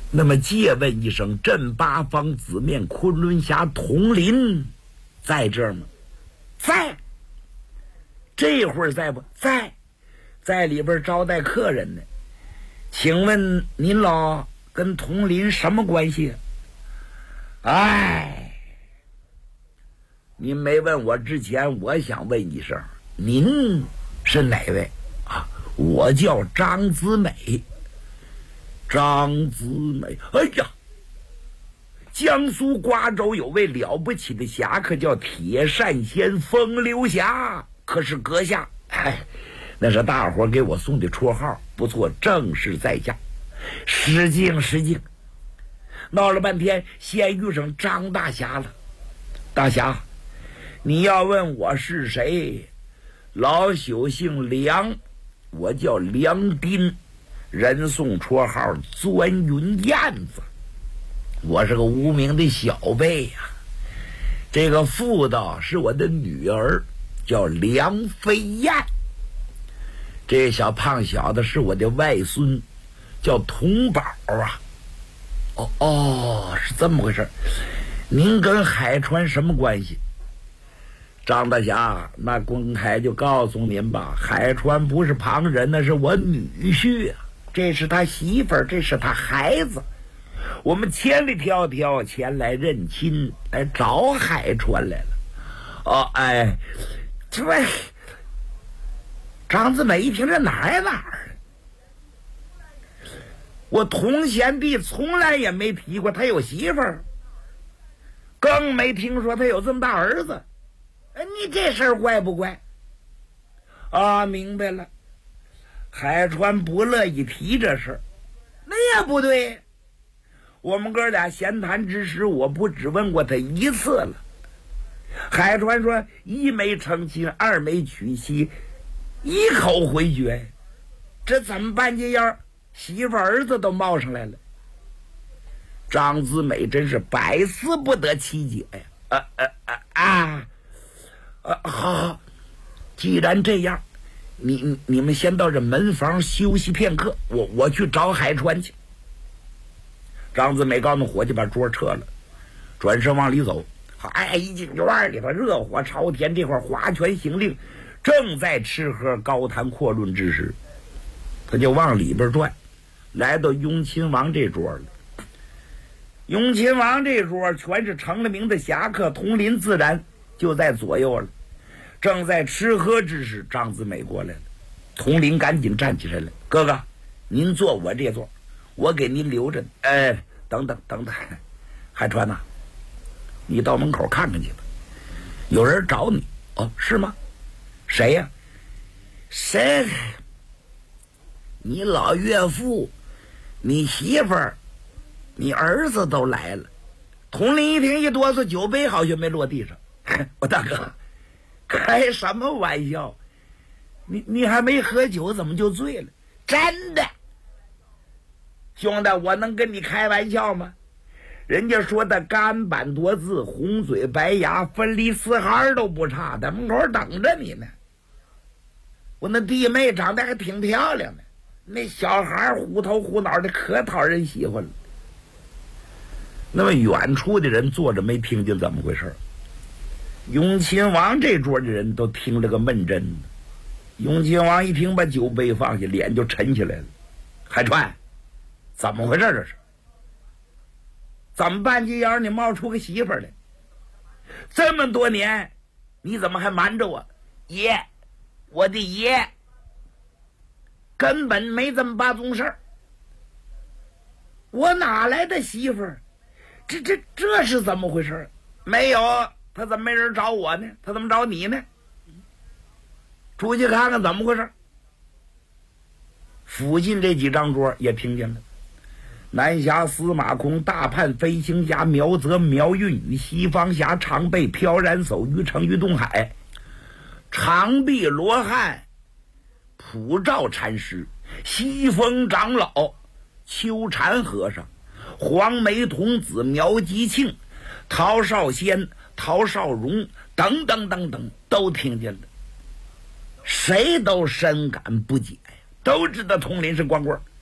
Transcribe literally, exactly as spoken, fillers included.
那么借问一声，镇八方紫面昆仑侠佟林在这儿吗？在。这会儿在不在？在里边招待客人呢。请问您老跟佟林什么关系？哎，您没问我之前，我想问一声，您是哪位啊？我叫张子美。张子美，哎呀，江苏瓜州有位了不起的侠客叫铁扇仙风流侠，可是阁下，哎，那是大伙给我送的绰号，不错，正是在下。失敬失敬。闹了半天，先遇上张大侠了。大侠，你要问我是谁，老朽姓梁，我叫梁丁，人送绰号钻云燕子。我是个无名的小辈呀、啊。这个妇道是我的女儿，叫梁飞燕。这小胖小子是我的外孙，叫童宝啊。哦哦，是这么回事。您跟海川什么关系？张大侠，那公开就告诉您吧，海川不是旁人，那是我女婿啊，这是他媳妇儿，这是他孩子。我们千里迢迢前来认亲，来找海川来了。哦，哎，这张子美一听这哪儿哪儿，我童贤弟从来也没提过他有媳妇儿，更没听说他有这么大儿子。你这事儿怪不怪？啊，明白了。海川不乐意提这事儿，那也不对。我们哥俩闲谈之时，我不只问过他一次了。海川说：一没成亲，二没娶妻，一口回绝，这怎么办？这样媳妇儿子都冒上来了。张子美真是百思不得其解呀！啊啊啊啊！啊，好，既然这样，你你们先到这门房休息片刻，我我去找海川去。张子美告诉伙计把桌撤了，转身往里走。哎，一进院里头，热火朝天，这块划拳行令，正在吃喝高谈阔论之时，他就往里边转，来到雍亲王这桌了。雍亲王这桌全是成了名的侠客，佟林自然就在左右了。正在吃喝之时，张子美过来了。佟林赶紧站起来了：“哥哥，您坐我这座，我给您留着。哎，等等等等，海川呐、啊，你到门口看看去吧，有人找你。哦，是吗？谁呀、啊？谁？你老岳父，你媳妇儿，你儿子都来了。”佟林一听一哆嗦，酒杯好像没落地上。我大哥，开什么玩笑？你你还没喝酒，怎么就醉了？真的，兄弟，我能跟你开玩笑吗？人家说的干板多字，红嘴白牙，分离四孩都不差，在门口等着你呢。我那弟妹长得还挺漂亮的，那小孩虎头虎脑的，可讨人喜欢了。那么远处的人坐着没听见怎么回事。雍亲王这桌的人都听了个闷震。雍亲王一听，把酒杯放下，脸就沉起来了。海川，怎么回事？这是怎么办？这样你冒出个媳妇来，这么多年你怎么还瞒着我？爷，我的爷根本没这么八宗事儿，我哪来的媳妇儿？这这这是怎么回事？没有，他怎么没人找我呢？他怎么找你呢？出去看看怎么回事。附近这几张桌也听见了。南侠司马空，大叛飞行侠苗泽苗运宇，西方侠常备飘然叟，于成于东海，长臂罗汉，普照禅师，西风长老，秋禅和尚，黄眉童子苗吉庆，陶少先、陶少荣等等等等，都听见了。谁都深感不解呀，都知道佟林是光棍，